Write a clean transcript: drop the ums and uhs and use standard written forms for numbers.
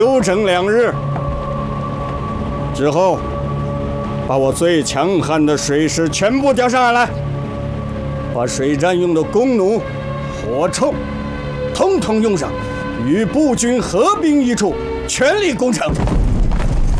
休整2日，之后把我最强悍的水师全部调上岸来，把水战用的弓弩、火铳，统统用上，与步军合兵一处，全力攻城。